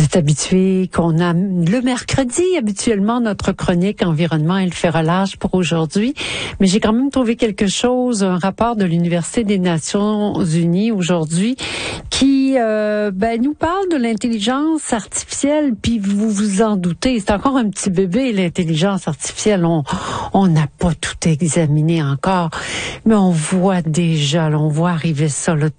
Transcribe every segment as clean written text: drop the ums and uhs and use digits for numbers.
êtes habitués qu'on a le mercredi, habituellement, notre chronique Environnement et le fait relâche pour aujourd'hui. Mais j'ai quand même trouvé quelque chose, un rapport de l'Université des Nations Unies aujourd'hui qui nous parle de l'intelligence artificielle, puis vous vous en doutez, c'est encore un petit bébé, l'intelligence artificielle. On n'a pas tout examiné encore, mais on voit déjà, là, on voit arriver ça, là,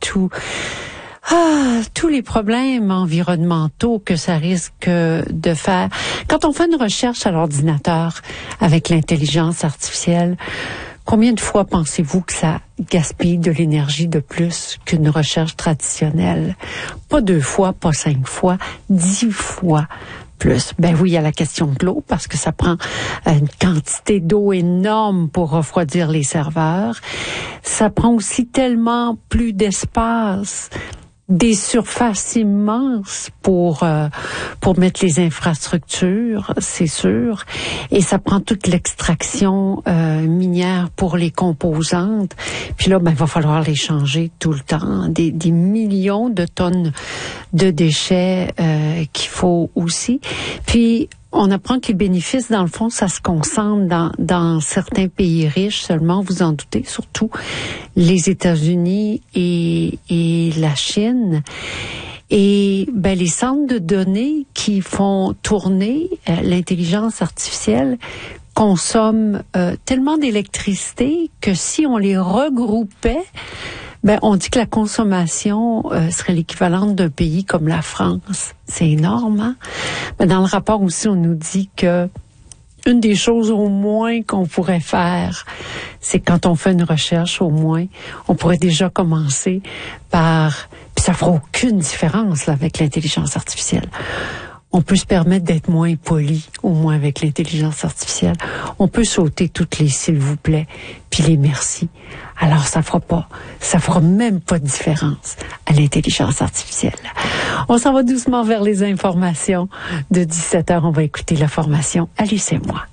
tous les problèmes environnementaux que ça risque de faire. Quand on fait une recherche à l'ordinateur avec l'intelligence artificielle, combien de fois pensez-vous que ça gaspille de l'énergie de plus qu'une recherche traditionnelle? Pas 2 fois, pas 5 fois, 10 fois plus. Ben oui, il y a la question de l'eau, parce que ça prend une quantité d'eau énorme pour refroidir les serveurs. Ça prend aussi tellement plus d'espace, des surfaces immenses pour mettre les infrastructures, c'est sûr, et ça prend toute l'extraction minière pour les composantes. Puis là, il va falloir les changer tout le temps, des millions de tonnes de déchets qu'il faut aussi. Puis on apprend que les bénéfices, dans le fond, ça se concentre dans certains pays riches seulement, vous en doutez, surtout les États-Unis et la Chine. Et les centres de données qui font tourner l'intelligence artificielle consomment tellement d'électricité que si on les regroupait, on dit que la consommation serait l'équivalente d'un pays comme la France. C'est énorme, hein? Mais dans le rapport aussi, on nous dit que une des choses au moins qu'on pourrait faire, c'est quand on fait une recherche, au moins, on pourrait déjà commencer par... Puis ça fera aucune différence là, avec l'intelligence artificielle. On peut se permettre d'être moins poli, au moins avec l'intelligence artificielle. On peut sauter toutes les s'il vous plaît, puis les merci. Alors ça fera même pas de différence à l'intelligence artificielle. On s'en va doucement vers les informations. De 17h, on va écouter la formation Alice et moi.